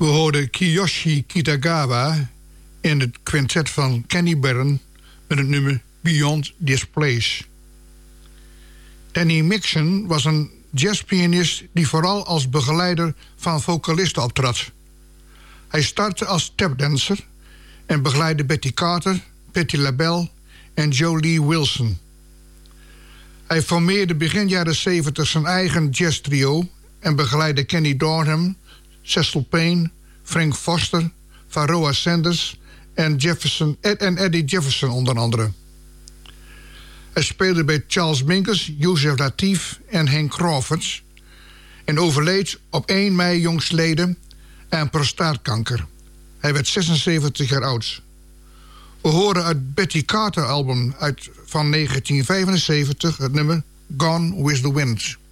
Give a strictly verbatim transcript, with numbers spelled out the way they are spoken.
We hoorden Kiyoshi Kitagawa in het quintet van Kenny Barron met het nummer Beyond This Place. Danny Mixon was een jazzpianist die vooral als begeleider van vocalisten optrad. Hij startte als tapdancer en begeleidde Betty Carter, Patti LaBelle en Jolie Wilson. Hij formeerde begin jaren zeventig zijn eigen jazztrio en begeleidde Kenny Dorham, Cecil Payne, Frank Foster, Pharoah Sanders en, Jefferson, Ed en Eddie Jefferson onder andere. Hij speelde bij Charles Mingus, Joseph Latif en Hank Crawford en overleed op één mei jongstleden aan prostaatkanker. Hij werd zesenzeventig jaar oud. We horen uit Betty Carter album uit, van negentien vijfenzeventig het nummer Gone with the Wind.